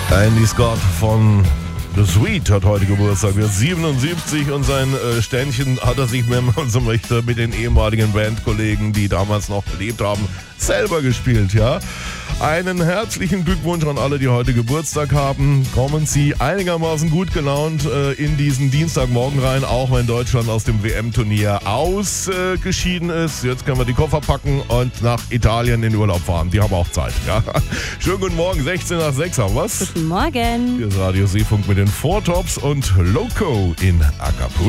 Andy Scott von The Sweet hat heute Geburtstag, wird 77 und sein Ständchen hat er sich, wenn man so möchte, mit den ehemaligen Bandkollegen, die damals noch gelebt haben, selber gespielt, ja. Einen herzlichen Glückwunsch an alle, die heute Geburtstag haben. Kommen Sie einigermaßen gut gelaunt in diesen Dienstagmorgen rein, auch wenn Deutschland aus dem WM-Turnier ausgeschieden ist. Jetzt können wir die Koffer packen und nach Italien in Urlaub fahren. Die haben auch Zeit. Ja. Schönen guten Morgen, 16 nach 6 haben wir's. Guten Morgen. Hier ist Radio Seefunk mit den Four Tops und Loco in Acapulco.